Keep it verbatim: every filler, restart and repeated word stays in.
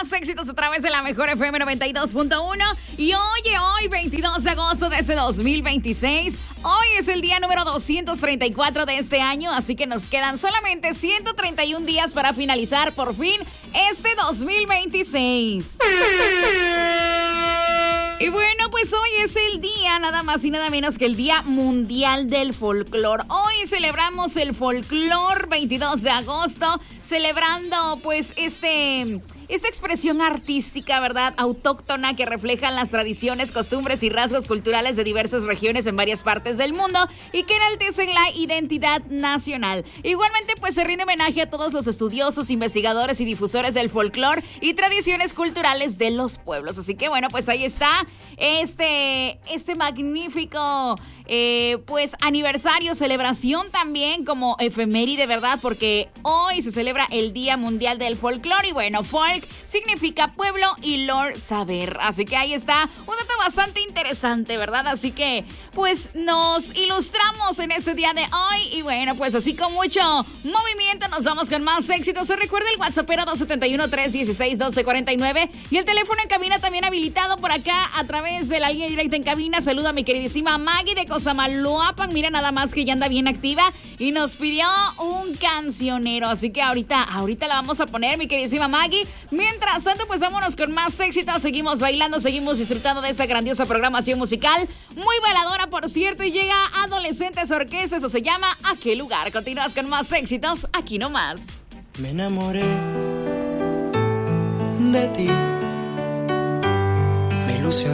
más éxitos a través de la mejor F M noventa y dos punto uno. Y oye, hoy, veintidós de agosto de este dos mil veintiséis, hoy es el día número doscientos treinta y cuatro de este año, así que nos quedan solamente ciento treinta y un días para finalizar por fin este dos mil veintiséis. Y bueno, pues hoy es el día, nada más y nada menos que el Día Mundial del Folclor. Hoy celebramos el folclor, veintidós de agosto, celebrando pues este... Esta expresión artística, ¿verdad?, autóctona que refleja las tradiciones, costumbres y rasgos culturales de diversas regiones en varias partes del mundo y que enaltecen la identidad nacional. Igualmente, pues se rinde homenaje a todos los estudiosos, investigadores y difusores del folclore y tradiciones culturales de los pueblos. Así que bueno, pues ahí está este, este magnífico... Eh, pues aniversario, celebración también como efeméride, ¿verdad? Porque hoy se celebra el Día Mundial del Folclore y bueno, folk significa pueblo y lore saber. Así que ahí está un dato bastante interesante, ¿verdad? Así que pues nos ilustramos en este día de hoy y bueno, pues así con mucho movimiento nos vamos con más éxitos. Se recuerda el WhatsApp era dos siete uno, tres uno seis, uno dos cuatro nueve y el teléfono en cabina también habilitado por acá a través de la línea directa en cabina. Saluda a mi queridísima Maggie de Cosamaloapan, mira nada más que ya anda bien activa y nos pidió un cancionero, así que ahorita, ahorita la vamos a poner, mi queridísima Maggie. Mientras tanto, pues vámonos con más éxitos, seguimos bailando, seguimos disfrutando de esa grandiosa programación musical, muy bailadora por cierto, y llega Adolescentes Orquesta, eso se llama ¿A qué lugar? Continúas con más éxitos, aquí nomás. Me enamoré de ti